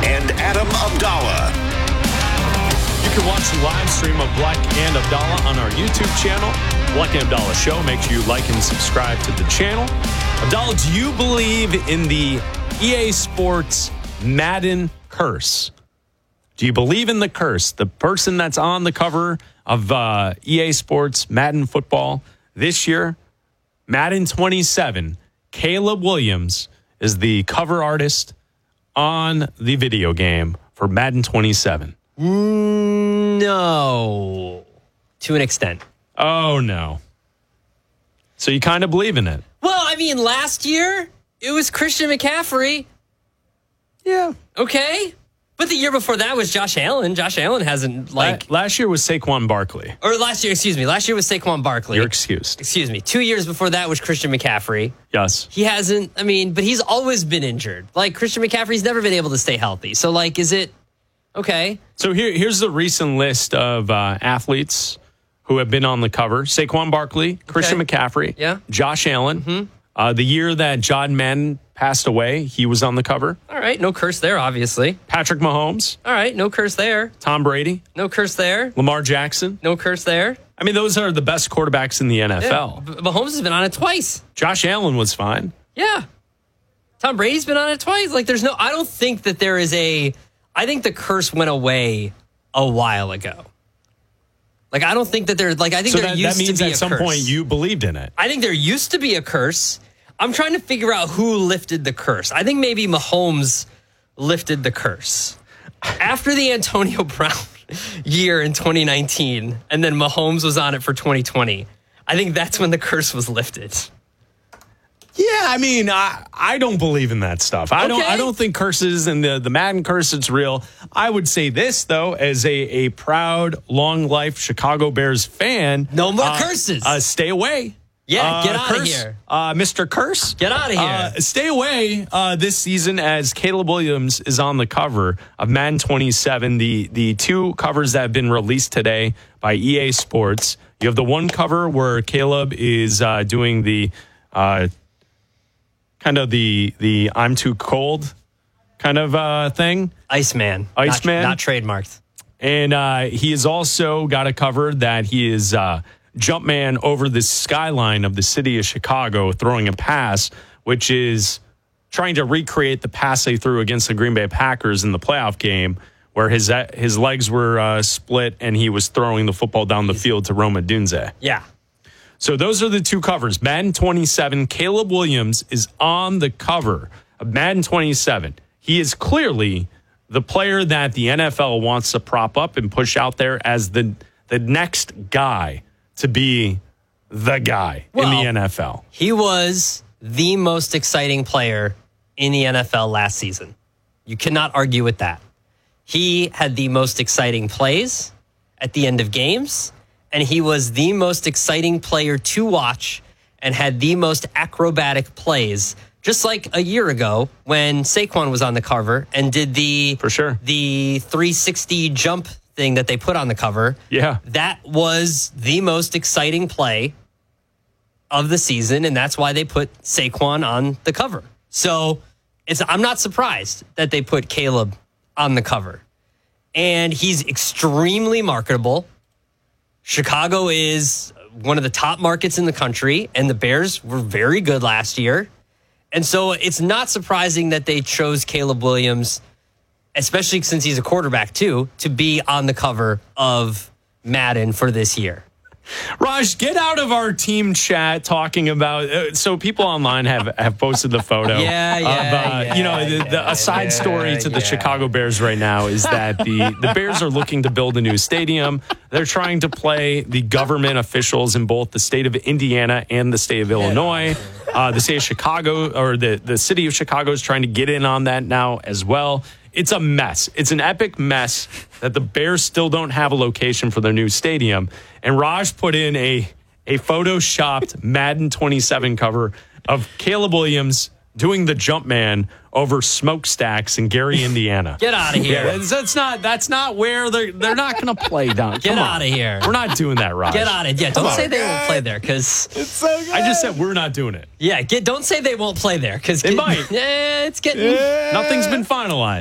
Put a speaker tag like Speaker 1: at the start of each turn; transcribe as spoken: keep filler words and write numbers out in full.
Speaker 1: and Adam Abdallah.
Speaker 2: You can watch the live stream of Black and Abdallah on our YouTube channel, Black and Abdallah Show. Make sure you like and subscribe to the channel. Abdallah, do you believe in the E A Sports Madden curse? Do you believe in the curse? The person that's on the cover of uh, E A Sports Madden football this year, Madden twenty-seven, Caleb Williams is the cover artist on the video game for Madden twenty-seven.
Speaker 3: No, to an extent.
Speaker 2: Oh, no. So you kind of believe in it?
Speaker 3: Well, I mean, last year, it was Christian McCaffrey.
Speaker 2: Yeah.
Speaker 3: Okay. But the year before that was Josh Allen. Josh Allen hasn't, like...
Speaker 2: La- last year was Saquon Barkley.
Speaker 3: Or last year, excuse me. Last year was Saquon Barkley.
Speaker 2: You're excused.
Speaker 3: Excuse me. Two years before that was Christian McCaffrey.
Speaker 2: Yes.
Speaker 3: He hasn't, I mean, but he's always been injured. Like, Christian McCaffrey's never been able to stay healthy. So, like, is it... Okay.
Speaker 2: So here, here's the recent list of uh, athletes who have been on the cover. Saquon Barkley, Christian
Speaker 3: Okay.
Speaker 2: McCaffrey,
Speaker 3: Yeah.
Speaker 2: Josh Allen.
Speaker 3: Mm-hmm.
Speaker 2: Uh, the year that John Madden passed away, he was on the cover.
Speaker 3: All right. No curse there, obviously.
Speaker 2: Patrick Mahomes,
Speaker 3: All right. No curse there.
Speaker 2: Tom Brady,
Speaker 3: No curse there.
Speaker 2: Lamar Jackson.
Speaker 3: No curse there.
Speaker 2: I mean, those are the best quarterbacks in the N F L.
Speaker 3: Yeah. Mahomes has been on it twice.
Speaker 2: Josh Allen was fine.
Speaker 3: Yeah. Tom Brady's been on it twice. Like, there's no, I don't think that there is a, I think the curse went away a while ago. Like, I don't think that there's, like, I think
Speaker 2: So
Speaker 3: there
Speaker 2: that,
Speaker 3: used
Speaker 2: that means
Speaker 3: to be
Speaker 2: at
Speaker 3: a
Speaker 2: some
Speaker 3: curse.
Speaker 2: point you believed in it.
Speaker 3: I think there used to be a curse. I'm trying to figure out who lifted the curse. I think maybe Mahomes lifted the curse. After the Antonio Brown year in twenty nineteen, and then Mahomes was on it for twenty twenty, I think that's when the curse was lifted.
Speaker 2: Yeah, I mean, I, I don't believe in that stuff. I don't
Speaker 3: Okay.
Speaker 2: I don't think curses and the, the Madden curse is real. I would say this, though, as a, a proud, long life Chicago Bears fan.
Speaker 3: No more
Speaker 2: uh,
Speaker 3: curses.
Speaker 2: Uh, stay away.
Speaker 3: Yeah,
Speaker 2: Uh,
Speaker 3: get out of
Speaker 2: Curse,
Speaker 3: here.
Speaker 2: Uh, Mister Curse.
Speaker 3: Get out of here.
Speaker 2: Uh, stay away uh, this season as Caleb Williams is on the cover of Madden twenty-seven. The, the two covers that have been released today by E A Sports. You have the one cover where Caleb is uh, doing the... Uh, kind of the the I'm too cold kind of uh, thing.
Speaker 3: Iceman.
Speaker 2: Iceman.
Speaker 3: Not, not trademarked.
Speaker 2: And uh, he has also got a cover that he is uh, Jumpman over the skyline of the city of Chicago throwing a pass, which is trying to recreate the pass they threw against the Green Bay Packers in the playoff game where his his legs were uh, split and he was throwing the football down the field to Roma Dunze.
Speaker 3: Yeah.
Speaker 2: So those are the two covers. Madden twenty-seven, Caleb Williams is on the cover of Madden twenty-seven. He is clearly the player that the N F L wants to prop up and push out there as the the next guy to be the guy
Speaker 3: Well,
Speaker 2: in the N F L.
Speaker 3: He was the most exciting player in the N F L last season. You cannot argue with that. He had the most exciting plays at the end of games, and he was the most exciting player to watch and had the most acrobatic plays, just like a year ago when Saquon was on the cover and did the
Speaker 2: For sure.
Speaker 3: the three sixty jump thing that they put on the cover.
Speaker 2: Yeah.
Speaker 3: That was the most exciting play of the season, and that's why they put Saquon on the cover. So it's I'm not surprised that they put Caleb on the cover. And he's extremely marketable. Chicago is one of the top markets in the country, and the Bears were very good last year. And so it's not surprising that they chose Caleb Williams, especially since he's a quarterback too, to be on the cover of Madden for this year.
Speaker 2: Raj, get out of our team chat talking about. Uh, so people online have, have posted the photo.
Speaker 3: Yeah, yeah,
Speaker 2: of, uh,
Speaker 3: yeah,
Speaker 2: you know, the, the,
Speaker 3: yeah,
Speaker 2: a side
Speaker 3: yeah,
Speaker 2: story to the
Speaker 3: yeah.
Speaker 2: Chicago Bears right now is that the, the Bears are looking to build a new stadium. They're trying to play the government officials in both the state of Indiana and the state of Illinois. Uh, the state of Chicago, or the, the city of Chicago, is trying to get in on that now as well. It's a mess. It's an epic mess that the Bears still don't have a location for their new stadium. And Raj put in a, a photoshopped Madden twenty-seven cover of Caleb Williams doing the jump man over smokestacks in Gary, Indiana.
Speaker 3: Get out of here.
Speaker 2: Yeah, that's, that's not that's not where they're they're not going to play down.
Speaker 3: Get out of here.
Speaker 2: We're not doing that, Raj.
Speaker 3: Get out of here. Yeah, don't
Speaker 2: Come
Speaker 3: say
Speaker 2: on.
Speaker 3: they won't play there because
Speaker 1: It's so good.
Speaker 2: I just said we're not doing it.
Speaker 3: yeah, get don't say they won't play there because
Speaker 2: They might.
Speaker 3: Yeah, it's getting
Speaker 2: Nothing's been finalized.